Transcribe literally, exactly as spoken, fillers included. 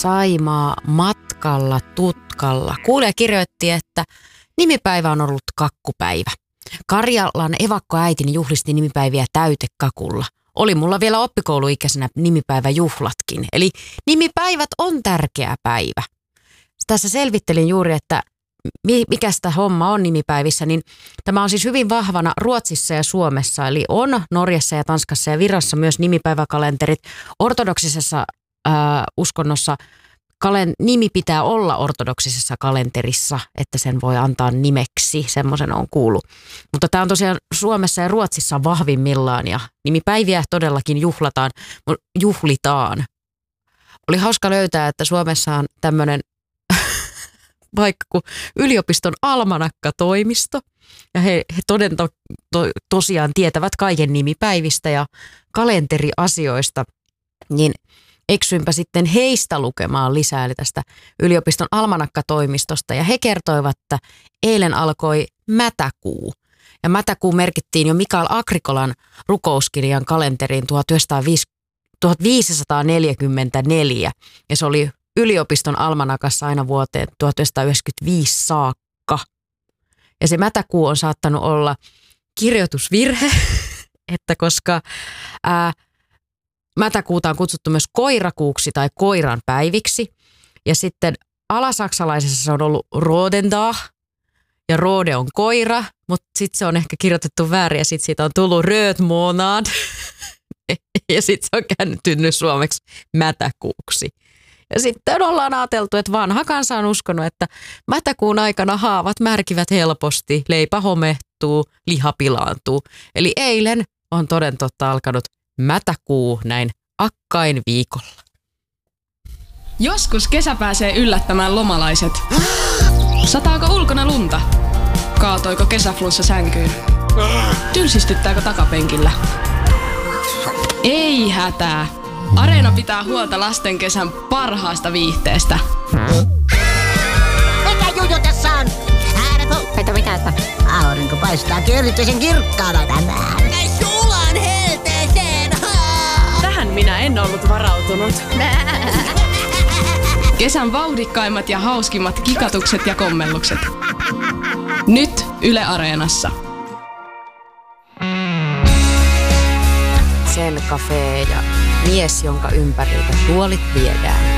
Saimaa matkalla tutkalla. Kuulija kirjoitti, että nimipäivä on ollut kakkupäivä. Karjalan evakkoäitini juhlisti nimipäiviä täytekakulla. Oli mulla vielä oppikouluikäisenä nimipäiväjuhlatkin. Eli nimipäivät on tärkeä päivä. Tässä selvittelin juuri, että mikä sitä homma on nimipäivissä, niin tämä on siis hyvin vahvana Ruotsissa ja Suomessa. Eli on Norjassa ja Tanskassa ja Virassa myös nimipäiväkalenterit. Ortodoksisessa äh, uskonnossa kalen, nimi pitää olla ortodoksisessa kalenterissa, että sen voi antaa nimeksi. Semmoisen on kuullut. Mutta tämä on tosiaan Suomessa ja Ruotsissa vahvimmillaan ja nimipäiviä todellakin juhlataan, juhlitaan. Oli hauska löytää, että Suomessa on tämmöinen vaikka kuin yliopiston almanakka-toimisto. Ja he, he toden to, to, tosiaan tietävät kaiken nimipäivistä ja kalenteriasioista. Niin eksyinpä sitten heistä lukemaan lisää eli tästä yliopiston almanakka-toimistosta. Ja he kertoivat, että eilen alkoi mätäkuu. Ja mätäkuu merkittiin jo Mikael Agrikolan rukouskirjan kalenteriin tuhatviisisataaneljäkymmentäneljä. Ja se oli yliopiston almanakassa aina vuoteen tuhatyhdeksänsataayhdeksänkymmentäviisi saakka. Ja se mätäkuu on saattanut olla kirjoitusvirhe, että koska ää, mätäkuuta on kutsuttu myös koirakuuksi tai koiran päiviksi. Ja sitten alasaksalaisessa se on ollut Rodendag ja Rode on koira, mutta sitten se on ehkä kirjoitettu väärin ja sitten siitä on tullut Rödmånad ja sitten se on kääntynyt suomeksi mätäkuuksi. Ja sitten ollaan ajateltu, että vanha kansa on uskonut, että mätäkuun aikana haavat märkivät helposti, leipä homehtuu, liha pilaantuu. Eli eilen on toden totta alkanut mätäkuu näin akkain viikolla. Joskus kesä pääsee yllättämään lomalaiset. Sataako ulkona lunta? Kaatoiko kesäflunssa sänkyyn? Tylsistyttääkö takapenkillä? Ei hätää. Areena pitää huolta lasten kesän parhaasta viihteestä. Mikä juju tässä on? Mitä mitä sitä? Aurinko paistaa erityisen kirkkaana tänään. Ei sulan helteeseen! Tähän minä en ollut varautunut. Kesän vauhdikkaimmat ja hauskimmat kikatukset ja kommellukset. Nyt Yle Areenassa. Zen Cafe ja mies, jonka ympäriltä tuolit viedään.